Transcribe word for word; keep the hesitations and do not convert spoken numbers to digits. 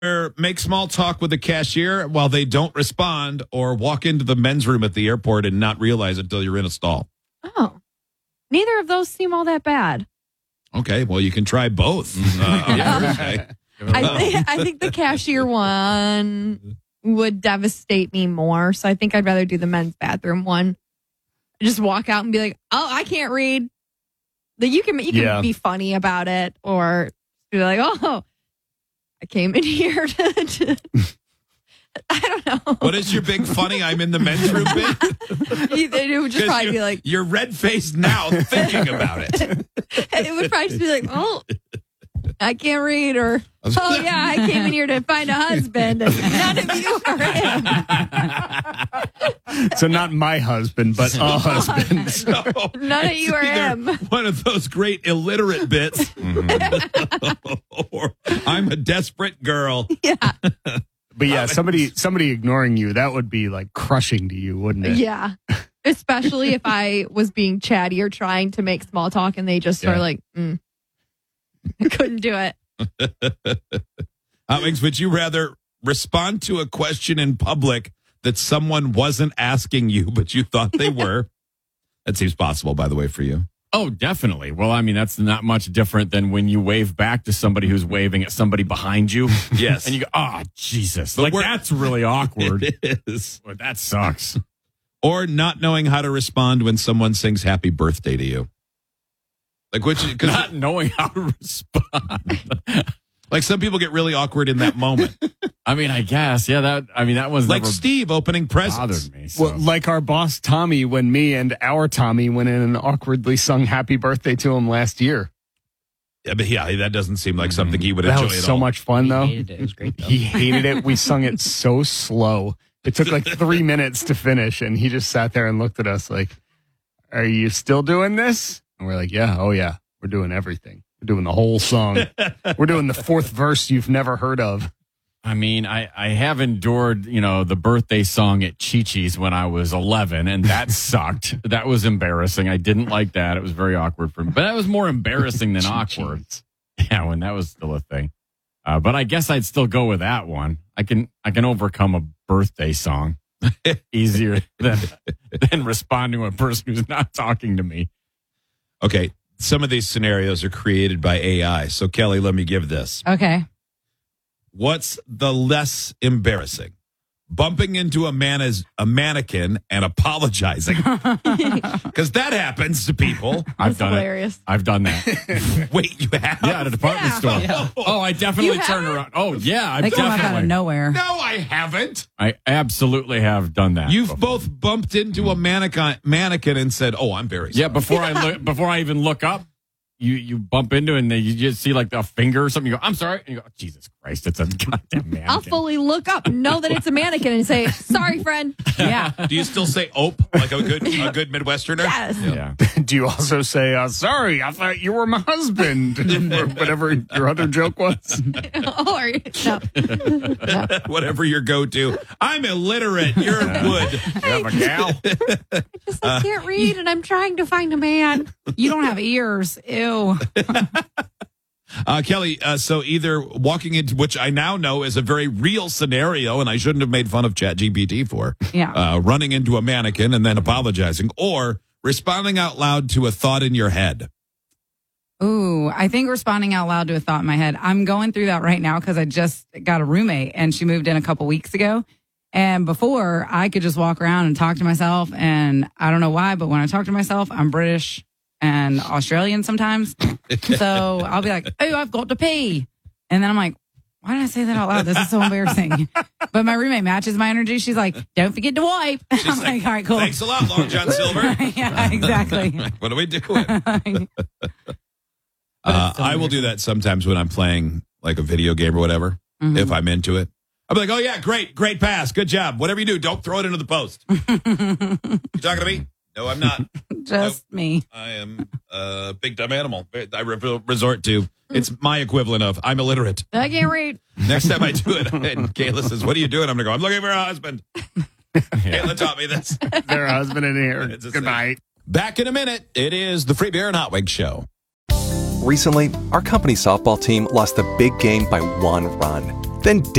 make small talk with the cashier while they don't respond, or walk into the men's room at the airport and not realize it until you're in a stall? Oh, neither of those seem all that bad. Okay, well, you can try both. Uh, on Thursday. I think, I think the cashier one would devastate me more. So I think I'd rather do the men's bathroom one. Just walk out and be like, "Oh, I can't read." That you can you can Yeah. be funny about it, or be like, "Oh, I came in here to." to I don't know. What is your big funny? I'm in the men's room bit. It would just probably you're, be like, you're red faced now thinking about it. it would probably just be like, "Oh, I can't read," or "Oh yeah, I came in here to find a husband, and none of you are him." So not my husband, but a husband. So, None of you are him. One of those great illiterate bits. Or I'm a desperate girl. Yeah, But yeah, somebody somebody ignoring you, that would be like crushing to you, wouldn't it? yeah. Especially if I was being chatty or trying to make small talk, and they just Yeah. are like, mm. I couldn't do it. Alex, would you rather respond to a question in public that someone wasn't asking you, but you thought they were? That seems possible, by the way, for you. Oh, definitely. Well, I mean, that's not much different than when you wave back to somebody who's waving at somebody behind you. Yes. And you go, oh, Jesus. But Like, we're- that's really awkward. It is. Well, that sucks. Or not knowing how to respond when someone sings happy birthday to you. Like, which, because Not knowing how to respond. like some people get really awkward in that moment. I mean, I guess. Yeah, that, I mean, that was Like never Steve opening presents. bothered me. So. Well, like our boss Tommy, when me and our Tommy went in and awkwardly sung happy birthday to him last year. Yeah, but yeah, that doesn't seem like something he would That enjoy was at so all. much fun, though. He hated it. It was great, though. He hated it. We sung it so slow. It took like three minutes to finish, and he just sat there and looked at us like, "Are you still doing this?" And we're like, "Yeah, oh yeah, we're doing everything. We're doing the whole song. We're doing the fourth verse you've never heard of." I mean, I, I have endured, you know, the birthday song at Chi-Chi's when I was eleven, and that sucked. That was embarrassing. I didn't like that. It was very awkward for me. But that was more embarrassing than awkward. Yeah, when that was still a thing. Uh, but I guess I'd still go with that one. I can I can overcome a birthday song easier than than respond to a person who's not talking to me. Okay, some of these scenarios are created by A I. So, Kelly, let me give this. Okay. What's the less embarrassing? Bumping into a man as a mannequin and apologizing. Because that happens to people. I've That's done hilarious. it. I've done that. Wait, you have? Yeah, at a department store. Oh, I definitely You turned have? around. Oh, yeah, I've They come out definitely. of nowhere. No, I haven't. I absolutely have done that. You've before. both bumped into a mannequin, mannequin and said, "Oh, I'm very sorry." Yeah, before I look, before I even look up, you you bump into it and then you just see like a finger or something. You go, "I'm sorry." And you go, "Jesus Christ, it's a goddamn mannequin." I'll fully look up, know that it's a mannequin, and say, "Sorry, friend." Yeah. Do you still say "ope" like a good a good Midwesterner? Yes. Yeah. Do you also say, uh, "Sorry, I thought you were my husband," or whatever your other joke was? or no. Whatever your go-to. I'm illiterate. You're wood. You have a gal? Just, I can't read, and I'm trying to find a man. You don't have ears. Ew. Uh, Kelly, uh, so either walking into, which I now know is a very real scenario, and I shouldn't have made fun of ChatGPT for, Yeah. uh, running into a mannequin and then apologizing, or responding out loud to a thought in your head. Ooh, I think responding out loud to a thought in my head. I'm going through that right now because I just got a roommate and she moved in a couple weeks ago. And before, I could just walk around and talk to myself. And I don't know why, but when I talk to myself, I'm British and Australian sometimes. So I'll be like, "Oh, I've got to pee." And then I'm like, why did I say that out loud? This is so embarrassing. But my roommate matches my energy. She's like, "Don't forget to wipe." I'm She's like, all right, cool. Thanks a lot, Long John Silver. Yeah, exactly. What are we doing? Uh, I will do that sometimes when I'm playing like a video game or whatever, Mhm. if I'm into it. I'll be like, "Oh, yeah, great, great pass. Good job. Whatever you do, don't throw it into the post." You talking to me? No, I'm not. Just me. I am a big dumb animal. I re- resort to. It's my equivalent of I'm illiterate. I can't read. Next time I do it, and Kayla says, "What are you doing?" I'm going to go, "I'm looking for a husband." Kayla taught me this. Their husband in here. It's a Good night. Back in a minute. It is the Free Beer and Hot Wings Show. Recently, our company softball team lost the big game by one run. Then